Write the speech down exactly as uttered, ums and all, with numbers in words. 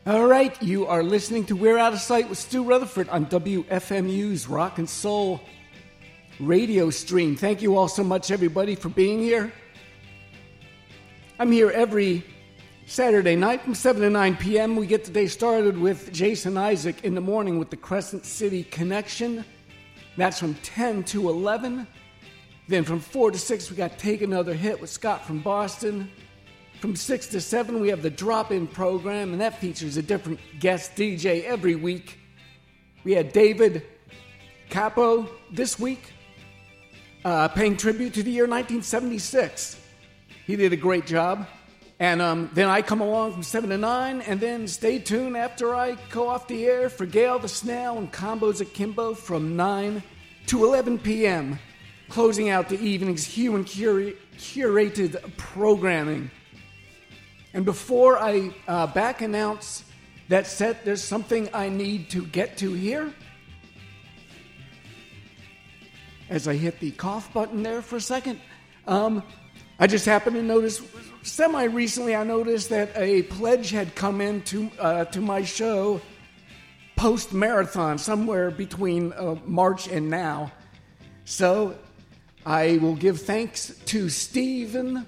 All right, you are listening to We're Out of Sight with Stu Rutherford on W F M U's Rock and Soul radio stream. Thank you all so much, everybody, for being here. I'm here every Saturday night from seven to nine p.m. We get the day started with Jason Isaac in the morning with the Crescent City Connection. That's from ten to eleven. Then from four to six, we got Take Another Hit with Scott from Boston. From six to seven, we have the Drop-In program, and that features a different guest D J every week. We had David Capo this week, uh, paying tribute to the year nineteen seventy-six. He did a great job. And um, then I come along from seven to nine, and then stay tuned after I go off the air for Gail the Snail and Combos Akimbo from nine to eleven p.m., closing out the evening's hue and cura- curated programming. And before I uh, back announce that set, there's something I need to get to here. As I hit the cough button there for a second, um, I just happened to notice, semi-recently I noticed that a pledge had come in to, uh, to my show post-marathon, somewhere between uh, March and now. So I will give thanks to Stephen